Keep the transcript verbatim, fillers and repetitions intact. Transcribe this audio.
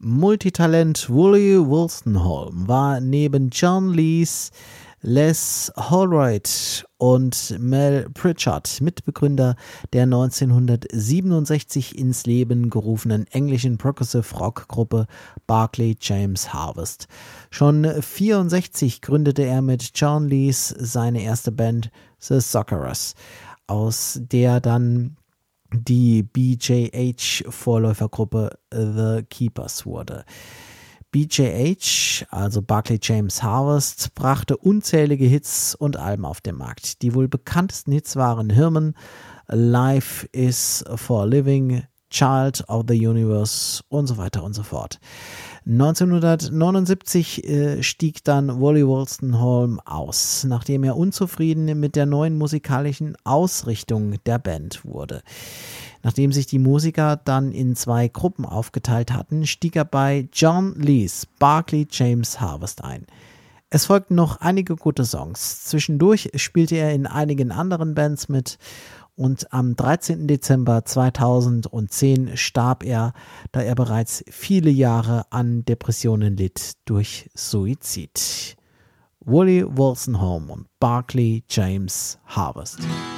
Multitalent Wooly Wolstenholme war neben John Lees, Les Holroyd und Mel Pritchard Mitbegründer der neunzehnhundertsiebenundsechzig ins Leben gerufenen englischen Progressive Rock Gruppe Barclay James Harvest. Schon vierundsechzig gründete er mit John Lees seine erste Band The Suckerers, aus der dann die B J H-Vorläufergruppe The Keepers wurde. B J H, also Barclay James Harvest, brachte unzählige Hits und Alben auf den Markt. Die wohl bekanntesten Hits waren Herman, Life is for a Living, Child of the Universe und so weiter und so fort. neunzehnhundertneunundsiebzig äh, stieg dann Wooly Wolstenholme aus, nachdem er unzufrieden mit der neuen musikalischen Ausrichtung der Band wurde. Nachdem sich die Musiker dann in zwei Gruppen aufgeteilt hatten, stieg er bei John Lees Barclay James Harvest ein. Es folgten noch einige gute Songs. Zwischendurch spielte er in einigen anderen Bands mit und am dreizehnten Dezember zweitausendzehn starb er, da er bereits viele Jahre an Depressionen litt durch Suizid. Wooly Wolstenholme und Barclay James Harvest.